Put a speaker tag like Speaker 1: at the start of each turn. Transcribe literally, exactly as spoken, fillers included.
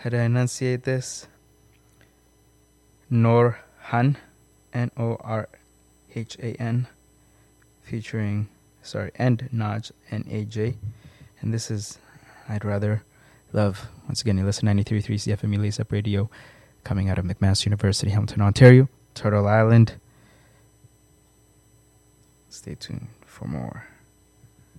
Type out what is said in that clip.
Speaker 1: how do I enunciate this? Norhan, N O R H A N, featuring, sorry, and Naj, N A J. And this is I'd Rather Love. Once again, you listen to ninety-three point three C F M Lace Up Radio, coming out of McMaster University, Hamilton, Ontario, Turtle Island. Stay tuned for more.